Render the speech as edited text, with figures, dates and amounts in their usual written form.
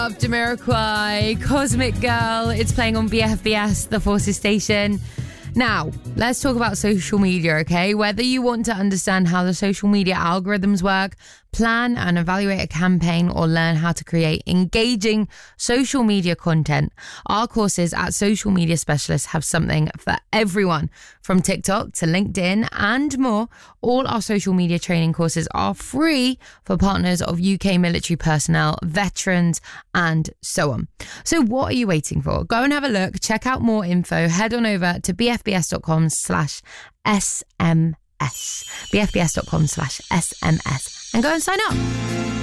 Of Jamiroquai, Cosmic Girl. It's playing on BFBS, the Forces station. Now, let's talk about social media, okay? Whether you want to understand how the social media algorithms work, plan and evaluate a campaign, or learn how to create engaging social media content, our courses at Social Media Specialists have something for everyone. From TikTok to LinkedIn and more, all our social media training courses are free for partners of UK military personnel, veterans, and so on. So what are you waiting for? Go and have a look. Check out more info. Head on over to bfbs.com/SMS. bfbs.com/SMS and go and sign up.